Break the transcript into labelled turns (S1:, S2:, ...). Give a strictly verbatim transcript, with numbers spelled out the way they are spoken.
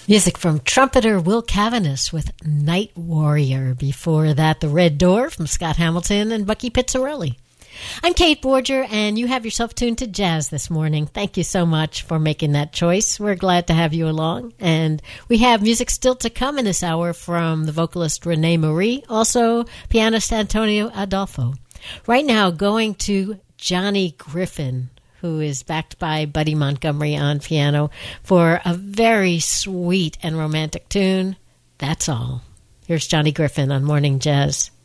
S1: Music from trumpeter Will Cavanis with Night Warrior. Before that, The Red Door from Scott Hamilton and Bucky Pizzarelli. I'm Kate Borger, and you have yourself tuned to jazz this morning. Thank you so much for making that choice. We're glad to have you along. And we have music still to come in this hour from the vocalist Renee Marie, also pianist Antonio Adolfo. Right now, going to Johnny Griffin, who is backed by Buddy Montgomery on piano, for a very sweet and romantic tune. That's all. Here's Johnny Griffin on Morning Jazz.